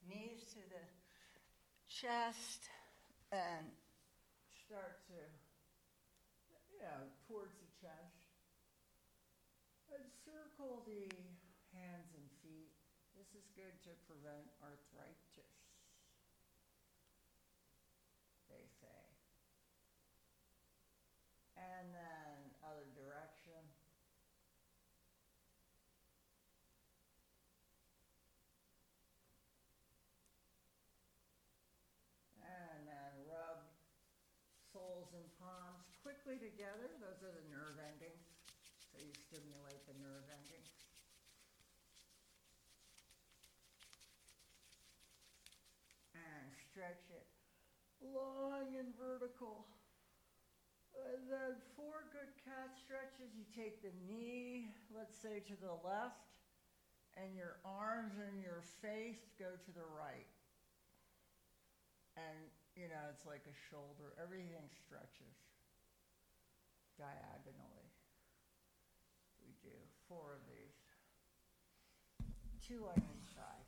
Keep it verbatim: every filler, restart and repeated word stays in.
knees to the chest and start to, you know, towards the chest. And circle the hands and feet. This is good to prevent arthritis, they say. And then other direction. And then rub soles and palms quickly together. Those are the nerve endings. So you stimulate the nerve endings. And stretch it long and vertical. And then four good cat stretches. You take the knee, let's say, to the left, and your arms and your face go to the right. And, you know, it's like a shoulder. Everything stretches diagonally. We do four of these. Two on each side.